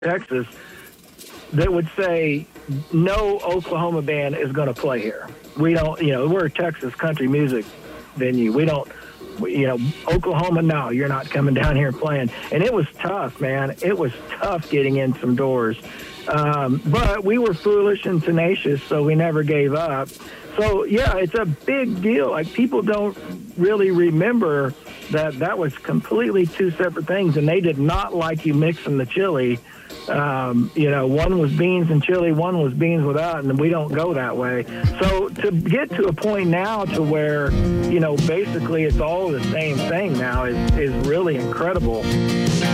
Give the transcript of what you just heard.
Texas that would say no Oklahoma band is going to play here. We don't, we're a Texas country music venue. We don't, Oklahoma, no, you're not coming down here and playing. And it was tough, man. It was tough getting in some doors. But we were foolish and tenacious, so we never gave up. So, yeah, it's a big deal. Like, people don't really remember that was completely two separate things, and they did not like you mixing the chili. One was beans and chili, one was beans without, and we don't go that way. So to get to a point now to where, basically it's all the same thing now is really incredible.